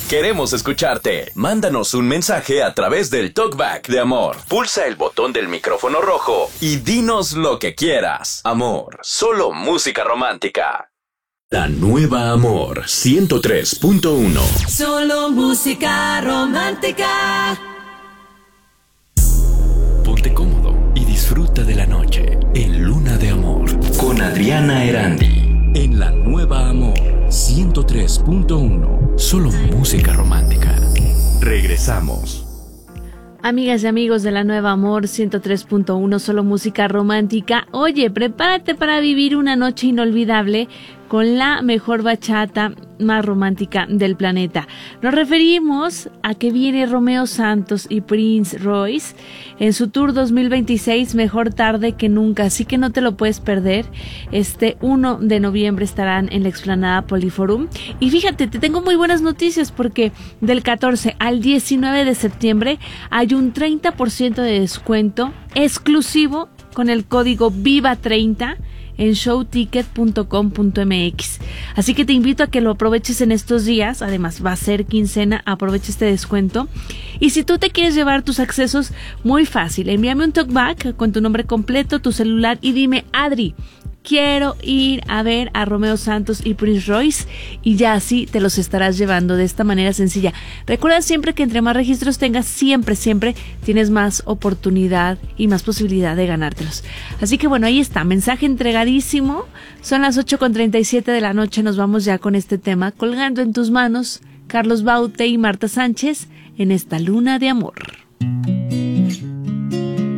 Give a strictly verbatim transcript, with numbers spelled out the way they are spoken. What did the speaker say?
Queremos escucharte. Mándanos un mensaje a través del Talkback de Amor. Pulsa el botón del micrófono rojo y dinos lo que quieras. Amor, solo música romántica. La nueva Amor ciento tres punto uno. Solo música romántica. Ponte cómodo y disfruta de la noche en Luna de Amor con Adriana Erandi. En la nueva Amor ciento tres punto uno. Solo música romántica. Regresamos. Amigas y amigos de la nueva Amor ciento tres punto uno, solo música romántica. Oye, prepárate para vivir una noche inolvidable con la mejor bachata más romántica del planeta. Nos referimos a que viene Romeo Santos y Prince Royce en su tour dos mil veintiséis, Mejor Tarde que Nunca, así que no te lo puedes perder. Este uno de noviembre estarán en la explanada Poliforum. Y fíjate, te tengo muy buenas noticias porque del catorce al diecinueve de septiembre hay un treinta por ciento de descuento exclusivo con el código viva treinta en show ticket punto com punto m x. Así que te invito a que lo aproveches en estos días. Además va a ser quincena, aprovecha este descuento. Y si tú te quieres llevar tus accesos, muy fácil, envíame un talkback con tu nombre completo, tu celular y dime: Adri, quiero ir a ver a Romeo Santos y Prince Royce, y ya así te los estarás llevando de esta manera sencilla. Recuerda siempre que entre más registros tengas, siempre, siempre tienes más oportunidad y más posibilidad de ganártelos. Así que bueno, ahí está, mensaje entregadísimo. Son las ocho con treinta y siete de la noche, nos vamos ya con este tema, Colgando en tus manos, Carlos Baute y Marta Sánchez en esta Luna de Amor.